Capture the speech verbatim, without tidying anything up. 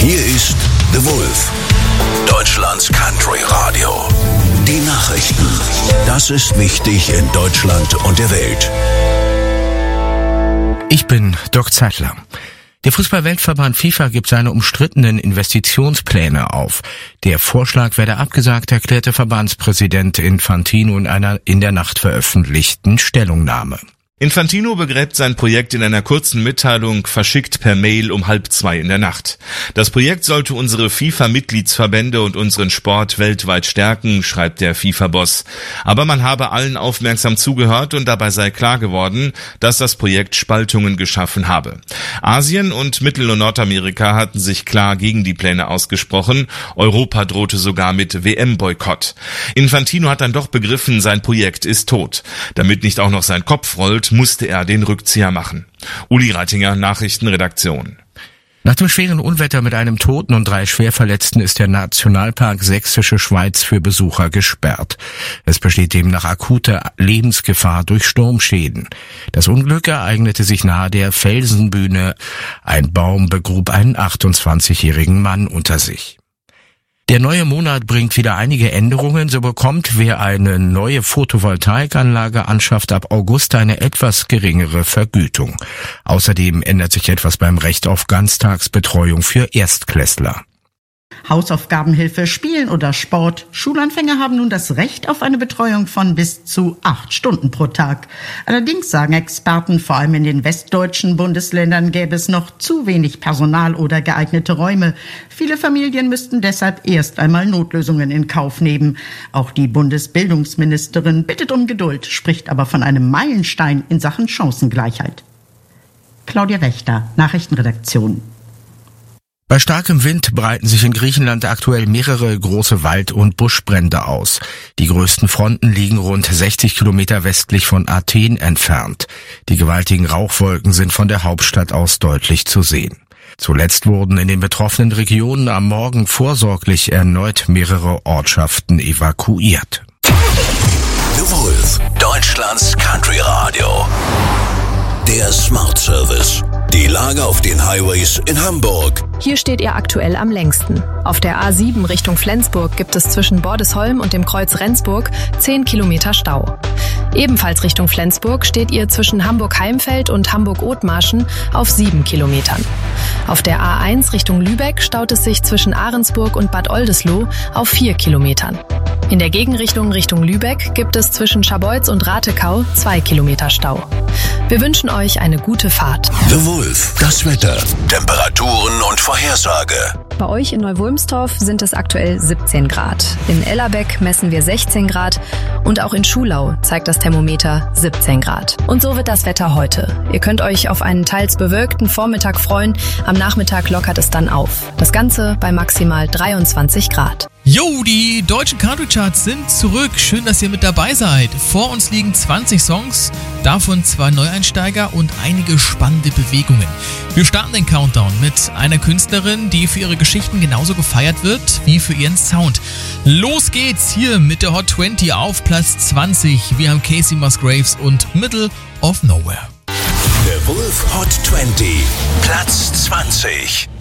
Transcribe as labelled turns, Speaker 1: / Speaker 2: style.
Speaker 1: Hier ist The Wolf, Deutschlands Country Radio. Die Nachrichten. Das ist wichtig in Deutschland und der Welt.
Speaker 2: Ich bin Dirk Zeitler. Der Fußball-Weltverband FIFA gibt seine umstrittenen Investitionspläne auf. Der Vorschlag werde abgesagt, erklärte Verbandspräsident Infantino in einer in der Nacht veröffentlichten Stellungnahme.
Speaker 3: Infantino begräbt sein Projekt in einer kurzen Mitteilung, verschickt per Mail um halb zwei in der Nacht. Das Projekt sollte unsere FIFA-Mitgliedsverbände und unseren Sport weltweit stärken, schreibt der FIFA-Boss. Aber man habe allen aufmerksam zugehört und dabei sei klar geworden, dass das Projekt Spaltungen geschaffen habe. Asien und Mittel- und Nordamerika hatten sich klar gegen die Pläne ausgesprochen. Europa drohte sogar mit W M-Boykott. Infantino hat dann doch begriffen, sein Projekt ist tot. Damit nicht auch noch sein Kopf rollt, musste er den Rückzieher machen. Uli Reitinger, Nachrichtenredaktion.
Speaker 2: Nach dem schweren Unwetter mit einem Toten und drei Schwerverletzten ist der Nationalpark Sächsische Schweiz für Besucher gesperrt. Es besteht demnach akute Lebensgefahr durch Sturmschäden. Das Unglück ereignete sich nahe der Felsenbühne. Ein Baum begrub einen achtundzwanzigjährigen Mann unter sich. Der neue Monat bringt wieder einige Änderungen. So bekommt, wer eine neue Photovoltaikanlage anschafft, ab August eine etwas geringere Vergütung. Außerdem ändert sich etwas beim Recht auf Ganztagsbetreuung für Erstklässler.
Speaker 4: Hausaufgabenhilfe, Spielen oder Sport. Schulanfänger haben nun das Recht auf eine Betreuung von bis zu acht Stunden pro Tag. Allerdings sagen Experten, vor allem in den westdeutschen Bundesländern gäbe es noch zu wenig Personal oder geeignete Räume. Viele Familien müssten deshalb erst einmal Notlösungen in Kauf nehmen. Auch die Bundesbildungsministerin bittet um Geduld, spricht aber von einem Meilenstein in Sachen Chancengleichheit. Claudia Wächter, Nachrichtenredaktion.
Speaker 2: Bei starkem Wind breiten sich in Griechenland aktuell mehrere große Wald- und Buschbrände aus. Die größten Fronten liegen rund sechzig Kilometer westlich von Athen entfernt. Die gewaltigen Rauchwolken sind von der Hauptstadt aus deutlich zu sehen. Zuletzt wurden in den betroffenen Regionen am Morgen vorsorglich erneut mehrere Ortschaften evakuiert.
Speaker 1: The Wolf, Deutschlands Country Radio. Der Smart Service. Die Lage auf den Highways in Hamburg.
Speaker 5: Hier steht ihr aktuell am längsten. Auf der A sieben Richtung Flensburg gibt es zwischen Bordesholm und dem Kreuz Rendsburg zehn Kilometer Stau. Ebenfalls Richtung Flensburg steht ihr zwischen Hamburg-Heimfeld und Hamburg-Othmarschen auf sieben Kilometern. Auf der A eins Richtung Lübeck staut es sich zwischen Ahrensburg und Bad Oldesloe auf vier Kilometern. In der Gegenrichtung Richtung Lübeck gibt es zwischen Scharbeutz und Ratekau zwei Kilometer Stau. Wir wünschen euch eine gute Fahrt.
Speaker 1: The Wolf, das Wetter, Temperaturen und Vorhersage.
Speaker 5: Bei euch in Neuwulmstorf sind es aktuell siebzehn Grad. In Ellerbeck messen wir sechzehn Grad und auch in Schulau zeigt das Thermometer siebzehn Grad. Und so wird das Wetter heute. Ihr könnt euch auf einen teils bewölkten Vormittag freuen. Am Nachmittag lockert es dann auf. Das Ganze bei maximal dreiundzwanzig Grad.
Speaker 6: Jo, die deutschen Country Charts sind zurück. Schön, dass ihr mit dabei seid. Vor uns liegen zwanzig Songs, davon zwei Neueinsteiger und einige spannende Bewegungen. Wir starten den Countdown mit einer Künstlerin, die für ihre Geschichten genauso gefeiert wird wie für ihren Sound. Los geht's hier mit der Hot zwanzig auf Platz zwanzig. Wir haben Casey Musgraves und Middle of Nowhere.
Speaker 1: Der Wolf Hot zwanzig, Platz zwanzig.